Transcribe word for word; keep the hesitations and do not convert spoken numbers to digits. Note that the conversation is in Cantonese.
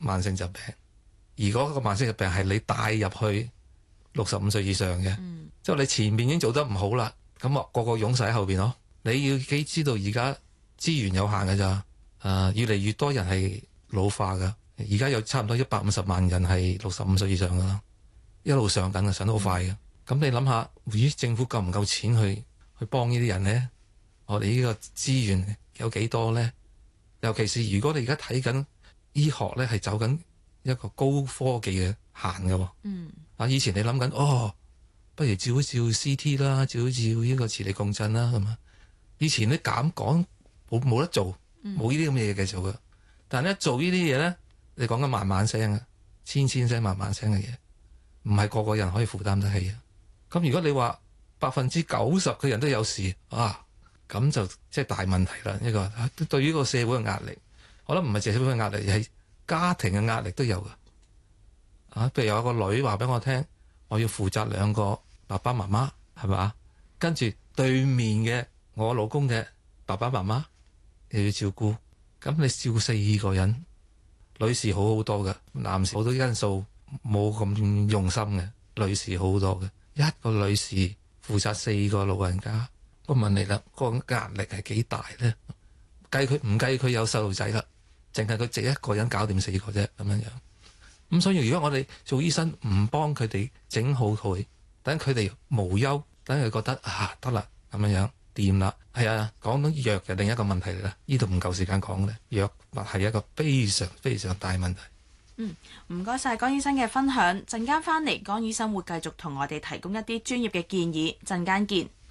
慢性疾病，而嗰個慢性疾病係你帶入去六十五歲以上嘅， 嗯、 即係你前面已經做得唔好啦，咁啊個個湧晒喺後邊咯。你要幾知道而家資源有限㗎咋？誒、呃，越嚟越多人係老化噶，而家有差唔多一百五十萬人係六十五歲以上噶啦，一路上緊啊，上得好快嘅。咁、嗯、你諗下，咦，政府夠唔夠錢去去幫呢啲人呢？我哋呢個資源有幾多呢？尤其是如果你而家睇緊醫學咧，係走緊一個高科技嘅行嘅。嗯。啊，以前你諗緊哦，不如照一照 C T 啦，照一照呢個磁力共振啦，咁啊。以前你咁講冇冇得做，冇呢啲咁嘅嘢嘅做嘅。但係咧做呢啲嘢咧，你講緊萬萬聲啊，千千聲萬萬聲嘅嘢，唔係個個人可以負擔得起啊。咁如果你話百分之九十嘅人都有事啊，咁就即係大問題啦。呢個對於個社會嘅壓力，我諗唔係淨係社會嘅壓力，係家庭嘅壓力都有嘅。啊，譬如有個女話俾我聽，我要負責兩個爸爸媽媽，係咪？跟住對面嘅我老公嘅爸爸媽媽又要照顧，咁你照四個人，女士好好多嘅，男士好多因素冇咁用心嘅，女士好好多嘅，一個女士負責四個老人家。我問你啦，個壓力係幾大咧？計佢唔計佢有細路仔啦，淨係佢自己一個人搞掂四個啫，咁樣樣。咁所以如果我哋做醫生唔幫佢哋整好佢，等佢哋無憂，等佢覺得啊得啦咁樣樣掂啦。係啊，講到藥嘅另一個問題嚟啦，呢度唔夠時間講咧。藥物係一個非常非常大問題。 嗯，唔該晒江醫生嘅分享。陣間翻嚟，江醫生會繼續同我哋提供一啲專業嘅建議。陣間見。